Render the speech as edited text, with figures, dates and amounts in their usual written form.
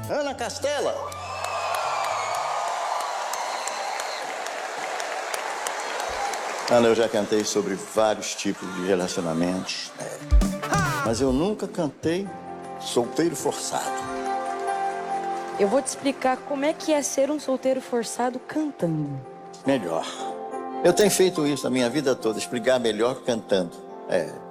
Ana Castela. Ana, eu já cantei sobre vários tipos de relacionamentos, né? Mas eu nunca cantei solteiro forçado. Eu vou te explicar como é que é ser um solteiro forçado cantando. Melhor. Eu tenho feito isso a minha vida toda, explicar melhor cantando.